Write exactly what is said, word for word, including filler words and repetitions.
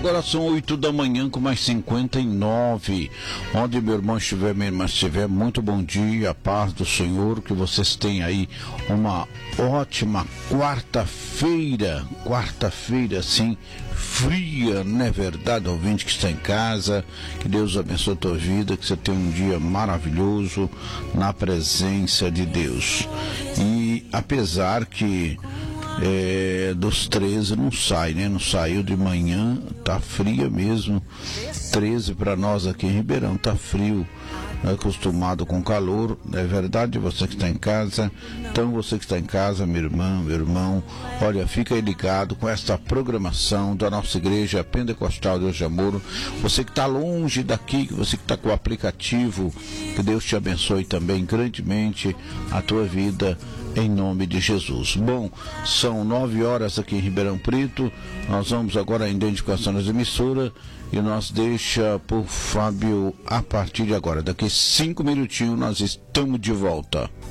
Agora são oito da manhã com mais cinquenta e nove. Onde meu irmão estiver, minha irmã estiver, muito bom dia, a paz do Senhor, que vocês tenham aí uma ótima quarta-feira, quarta-feira assim, fria, não é verdade, ouvinte que está em casa, que Deus abençoe a tua vida, que você tenha um dia maravilhoso na presença de Deus. E apesar que É, dos treze não sai, né? Não saiu de manhã, tá fria mesmo. treze para nós aqui em Ribeirão, tá frio, acostumado com calor, é verdade, você que está em casa. Então você que está em casa, minha irmã, meu irmão, olha, fica aí ligado com esta programação da nossa igreja Pentecostal Deus de Amor. Você que está longe daqui, você que está com o aplicativo, que Deus te abençoe também grandemente a tua vida, em nome de Jesus. Bom, são nove horas aqui em Ribeirão Preto. Nós vamos agora à identificação das emissoras e nós deixa por Fábio a partir de agora. Daqui cinco minutinhos nós estamos de volta.